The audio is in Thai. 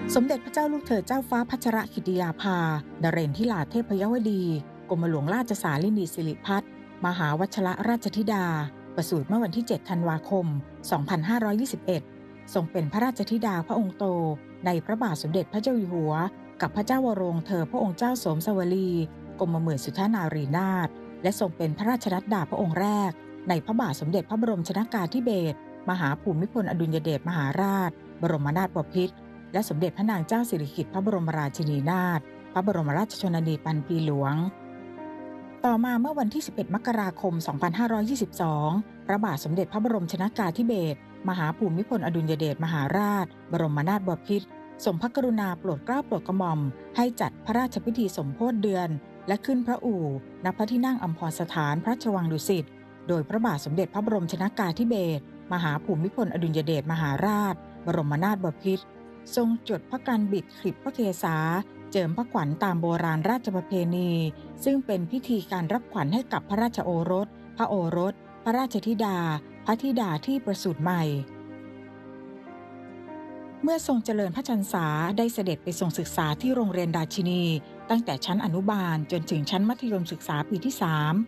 สมเด็จพระเจ้าลูกเธอเจ้าฟ้าพัชรกิติยาภานเรนทิลาเทพยวดีกรมหลวงราชสารินีสิริพัฒน์มหาวชรราชธิดาประสูติเมื่อวันที่ 7 ธันวาคม 2521 ทรงเป็นพระราชธิดาพระองค์โตในพระบาทสมเด็จพระเจ้าอยู่หัวกับพระเจ้าวโรวงศ์เธอพระองค์เจ้าโสมสวลีกรมหมื่นสุทธานารีนาถและทรงเป็นพระราชรัตดาพระองค์แรกในพระบาทสมเด็จพระบรมชนกาธิเบศรมหาภูมิพลอดุลยเดชมหาราชบรมนาถบพิตรและสมเด็จพระนางเจ้าสิริกิติ์พระบรมราชินีนาถพระบรมราชชนนีพันปีหลวงต่อมาเมื่อวันที่ 11 มกราคม 2522 พระบาทสมเด็จพระบรมชนกาธิเบศรมหาภูมิพลอดุลยเดชมหาราชบรมนาถบพิตรทรงพระกรุณาโปรดเกล้าโปรดกระหม่อมให้จัดพระราชพิธีสมโภชเดือนและขึ้นพระอู่ณพระที่นั่งอัมพรสถานพระราชวังดุสิตโดยพระบาทสมเด็จพระบรมชนกาธิเบศรมหาภูมิพลอดุลยเดชมหาราชบรมนาถบพิตรทรงจดพระกันบิดขลิบพระเกศาเจิมพระขวัญตามโบราณราชประเพณีซึ่งเป็นพิธีการรับขวัญให้กับพระราชโอรสพระโอรสพระราชธิดาพระธิดาที่ประสูติใหม่เมื่อทรงเจริญพระชรรษาได้เสด็จไปทรงศึกษาที่โรงเรียนราชินีตั้งแต่ชั้นอนุบาลจนถึงชั้นมัธยมศึกษาปีที่ 3